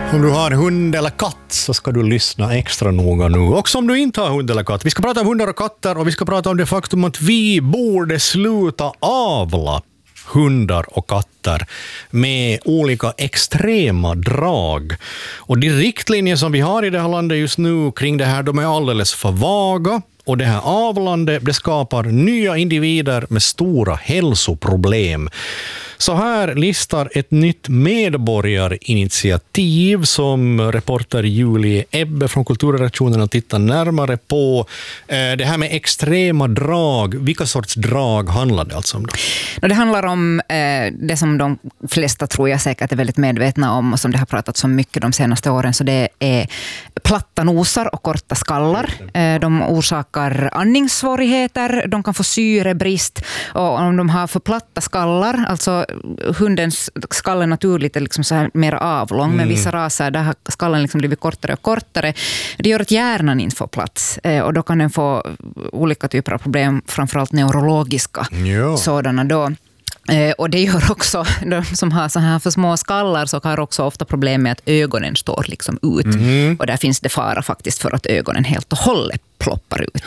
Om du har hund eller katt så ska du lyssna extra noga nu. Också om du inte har hund eller katt. Vi ska prata om hundar och katter och vi ska prata om det faktum att vi borde sluta avla hundar och katter med olika extrema drag. Och de riktlinjer som vi har i det här landet just nu kring det här, de är alldeles för vaga. Och det här avlandet, det skapar nya individer med stora hälsoproblem. Så här listar ett nytt medborgarinitiativ som reporter Julie Ebbe från Kulturredaktionen att titta närmare på. Det här med extrema drag, vilka sorts drag handlar det alltså om då? Det handlar om det som de flesta tror jag säkert är väldigt medvetna om och som det har pratats om mycket de senaste åren, så det är platta nosar och korta skallar. De orsakar andningssvårigheter, de kan få syrebrist och om de har för platta skallar, alltså hundens skall är naturligt är liksom så här mer avlång, men vissa raser där har skallen liksom blivit kortare och kortare. Det gör att hjärnan inte får plats och då kan den få olika typer av problem, framförallt neurologiska sådana då. Och det gör också, de som har så här för små skallar så har också ofta problem med att ögonen står liksom ut. Och där finns det fara faktiskt för att ögonen helt och hållet ploppar ut.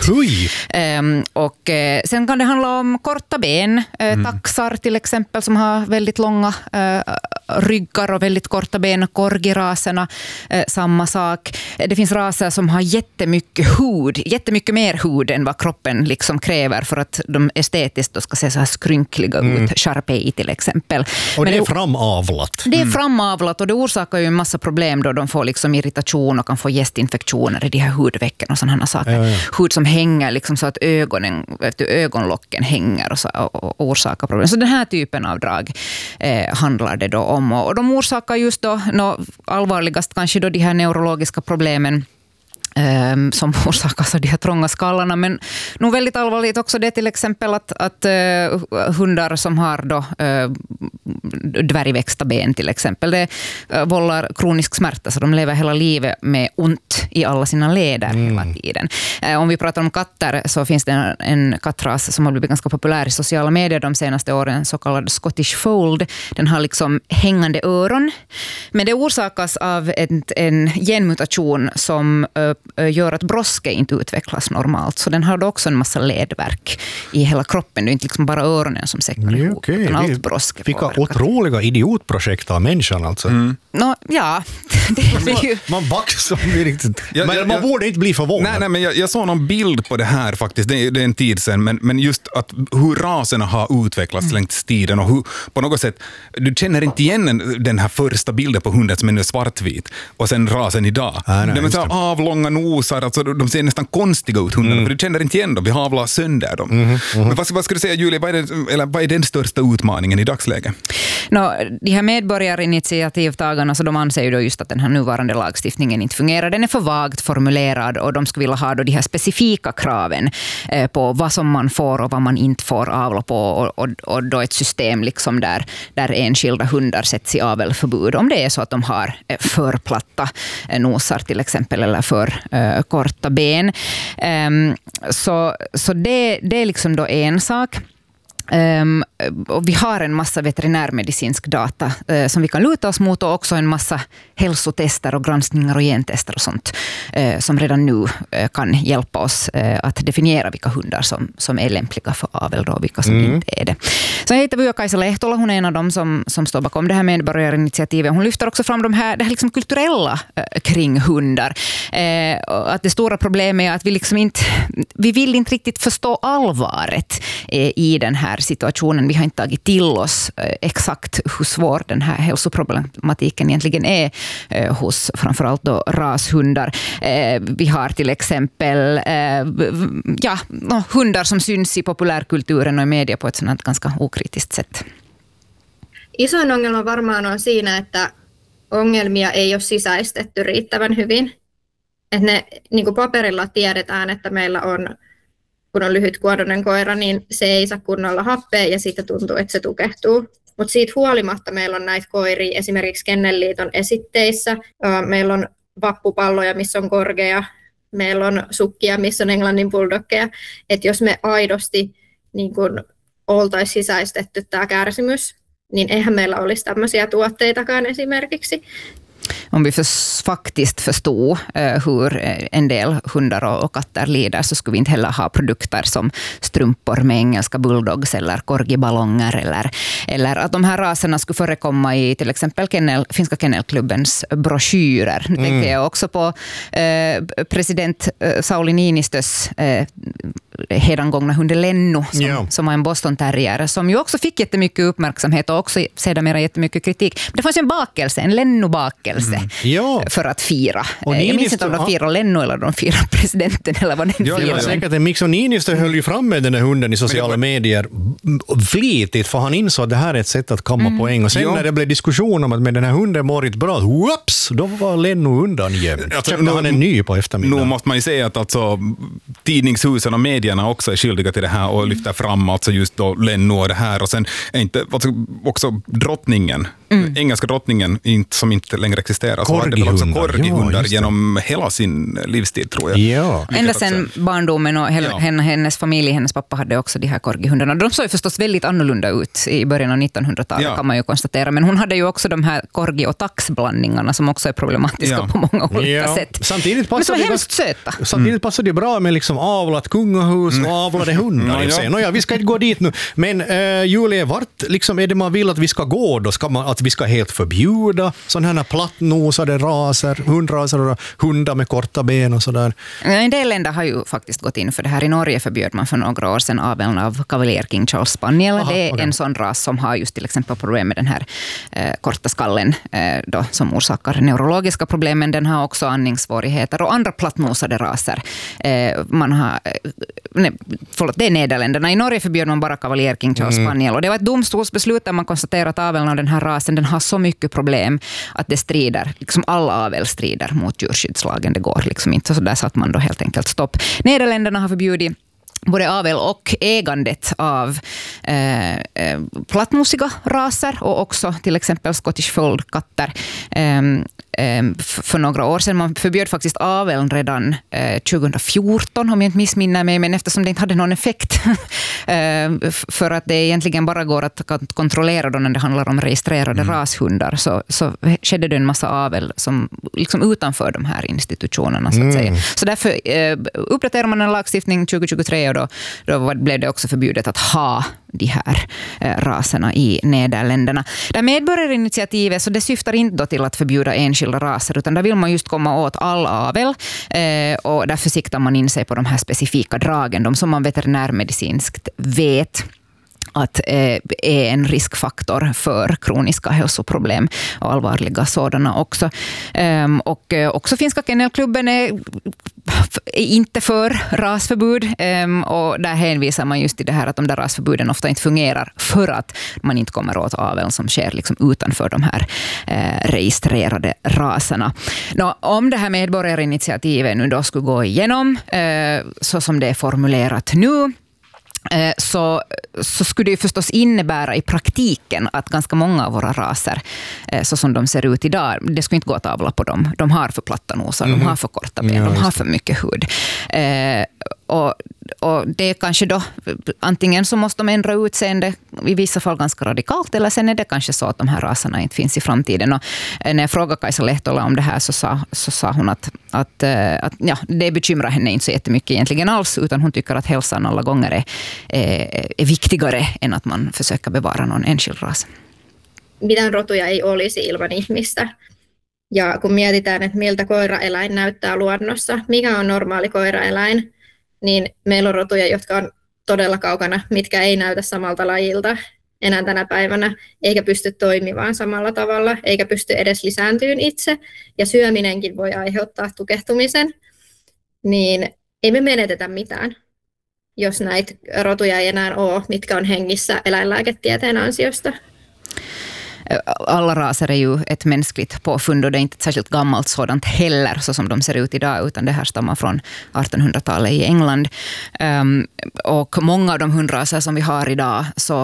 Sen kan det handla om korta ben, taxar till exempel som har väldigt långa ryggar och väldigt korta ben, korgiraserna, samma sak. Det finns raser som har jättemycket mer hud än vad kroppen liksom kräver för att de estetiskt då ska se så här skrynkliga ut, Sharpei till exempel. Och det är framavlat. Det är framavlat och det orsakar ju en massa problem då de får liksom irritation och kan få gästinfektioner i de här hudvecken och sådana saker. Hud som hänger liksom så att ögonlocken hänger och orsakar problem. Så den här typen av drag handlar det då om. Och de orsakar just då allvarligast kanske då de här neurologiska problemen som orsakas av de här trånga skallarna, men nog väldigt allvarligt också det till exempel att hundar som har då dvärgväxta ben till exempel, det vållar kronisk smärta så de lever hela livet med ont i alla sina leder hela tiden. Om vi pratar om katter så finns det en kattras som har blivit ganska populär i sociala medier de senaste åren, så kallad Scottish Fold. Den har liksom hängande öron, men det orsakas av en genmutation som gör att broske inte utvecklas normalt. Så den har då också en massa ledverk i hela kroppen. Det är inte liksom bara öronen som säckar ihop. Utan allt broske. Vilka otroliga idiotprojekt av människan alltså. Det är ju... Man baxar riktigt. Men man borde inte bli förvånad. Nej, men jag såg någon bild på det här faktiskt. Det är en tid sedan. Men just att hur raserna har utvecklats längs tiden och hur på något sätt, du känner inte igen den här första bilden på hunden som är svartvit och sen rasen idag. De är så avlånga nosar, alltså de ser nästan konstiga ut hundarna, för du känner inte igen dem, vi havlar sönder dem. Men vad ska du säga, Julie, vad är den största utmaningen i dagsläget? De här medborgarinitiativtagarna så de anser ju då just att den här nuvarande lagstiftningen inte fungerar. Den är för vagt formulerad och de skulle vilja ha då de här specifika kraven på vad som man får och vad man inte får avla på och då ett system liksom där enskilda hundar sätts i avelförbud om det är så att de har för platta nosar till exempel eller för korta ben. Så det är liksom då en sak. Och vi har en massa veterinärmedicinsk data som vi kan luta oss mot och också en massa hälsotester och granskningar och gentester och sånt som redan nu kan hjälpa oss att definiera vilka hundar som är lämpliga för avel och vilka som inte är det. Så heter vi Kajsa Lehtola, hon är en av dem som står bakom det här medborgarinitiativet. Hon lyfter också fram det här liksom kulturella kring hundar. Att det stora problemet är att vi vill inte riktigt förstå allvaret i den här situationen. Vi har inte tagit till oss exakt hur svår den här hälsoproblematiken egentligen är hos framförallt då rashundar. Vi har till exempel hundar som syns i populärkulturen och i media på ett sådant ganska okritiskt sätt. Isoin ongelma varmaan on siinä, että ongelmia ei ole sisäistetty riittävän hyvin. Että ne, niin kuin paperilla tiedetään, että meillä on, kun on lyhytkuodoinen koira, niin se ei saa kunnolla happea ja siitä tuntuu, että se tukehtuu. Mutta siitä huolimatta meillä on näitä koiria esimerkiksi Kennelliiton esitteissä. Meillä on vappupalloja, missä on korgea. Meillä on sukkia, missä on englannin bulldoggeja. Että jos me aidosti niin kun oltaisiin sisäistetty tämä kärsimys, niin eihän meillä olisi tämmöisiä tuotteitakaan esimerkiksi. om vi faktiskt förstod hur en del hundar och katter lider, så skulle vi inte heller ha produkter som strumpor med engelska bulldogs eller korgiballonger, eller att de här raserna skulle förekomma i till exempel finska kennelklubbens broschyrer. Nu tänker jag också på president Sauli Niinistös hedangångna hund Lenno som var en Boston Terrier, som ju också fick jättemycket uppmärksamhet och också sedan jättemycket kritik. Men det fanns ju en bakelse, en Lenno-bakelse för att fira. Jag minns inte om de firar Lenno eller de firar presidenten eller vad den firar. Ja, säkert en mix. Och Niinistö höll ju fram med den här hunden i sociala medier flitigt, för han insåg att det här är ett sätt att komma poäng. Och sen när det blev diskussion om att med den här hunden varit bra, då var Lenno undan jämt. Köpte han en ny på eftermiddagen. Nu måste man ju säga att alltså, tidningshusen och medierna också är skyldiga till det här och lyfter fram alltså just då Lenno och det här. Och sen är inte, alltså, också drottningen, engelska drottningen som inte längre existerar. Så hade väl också korgihundar genom hela sin livstid, tror jag. Ja. Ända sedan barndomen och hennes familj, hennes pappa hade också de här korgihundarna. De såg ju förstås väldigt annorlunda ut i början av 1900-talet kan man ju konstatera. Men hon hade ju också de här korgi- och taxblandningarna som också är problematiska på många olika sätt. Samtidigt men som är hemskt söta. Samtidigt passar det bra med liksom avlat kungahus och avlade hundar. Vi ska inte gå dit nu. Men Julia, vart liksom är det man vill att vi ska gå då? Ska man att vi ska helt förbjuda sådana här plattnosade raser, hundraser och hundar med korta ben och sådär? En del länder har ju faktiskt gått in för det här. I Norge förbjöd man för några år sedan aveln av Cavalier King Charles Spaniel. Det är en sån ras som har just till exempel problem med den här korta skallen då, som orsakar neurologiska problem, men den har också andningssvårigheter och andra plattnosade raser. Det är Nederländerna. I Norge förbjöd man bara Cavalier King Charles Spaniel, och det var ett domstolsbeslut där man konstaterar att aveln av den här rasen, den har så mycket problem att det strider, liksom alla avel strider mot djurskyddslagen. Det går liksom inte, så där satt man då helt enkelt stopp. Nederländerna har förbjudit både avel och ägandet av plattnosiga raser och också till exempel Scottish Fold-katter. För några år sedan. Man förbjöd faktiskt aveln redan 2014, om jag inte missminner mig, men eftersom det inte hade någon effekt för att det egentligen bara går att kontrollera då när det handlar om registrerade rashundar, så skedde det en massa avel som liksom utanför de här institutionerna så att säga. Så därför uppdaterar man en lagstiftning 2023 och då blev det också förbjudet att ha de här raserna i Nederländerna. Det medborgarinitiativet, så det syftar inte då till att förbjuda enskilda raser, utan där vill man just komma åt all avel och därför siktar man in sig på de här specifika dragen, de som man veterinärmedicinskt vet att är en riskfaktor för kroniska hälsoproblem och allvarliga sådana också. Och också finska kennelklubben är inte för rasförbud, och där hänvisar man just till det här att de där rasförbuden ofta inte fungerar för att man inte kommer åt aveln som sker liksom utanför de här registrerade raserna. Om det här medborgarinitiativet nu då skulle gå igenom så som det är formulerat nu, så skulle det ju förstås innebära i praktiken att ganska många av våra raser, så som de ser ut idag, det skulle inte gå att avla på dem. De har för platta nosar, de har för korta ben, de har för mycket hud. Och det är kanske då, antingen så måste de ändra utseende i vissa fall ganska radikalt, eller sen är det kanske så att de här raserna inte finns i framtiden. Och när jag frågade Kajsa Lehtola om det här så sa hon att det bekymrar henne inte så jättemycket egentligen alls, utan hon tycker att hälsan alla gånger är viktigare än att man försöker bevara någon enskild ras. Mitään rotuja ei olisi ilman ihmistä. Ja kun mietitään, että miltä koiraeläin näyttää luonnossa, mikä on normaali koiraeläin, niin meillä on rotuja, jotka on todella kaukana, mitkä ei näytä samalta lajilta enää tänä päivänä, eikä pysty toimimaan samalla tavalla, eikä pysty edes lisääntyyn itse, ja syöminenkin voi aiheuttaa tukehtumisen, niin ei me menetetä mitään, jos näitä rotuja ei enää ole, mitkä on hengissä eläinlääketieteen ansiosta. Alla raser är ju ett mänskligt påfund, och det är inte ett särskilt gammalt sådant heller, så som de ser ut idag, utan det här stammar från 1800-talet i England. Och många av de hundraser som vi har idag, så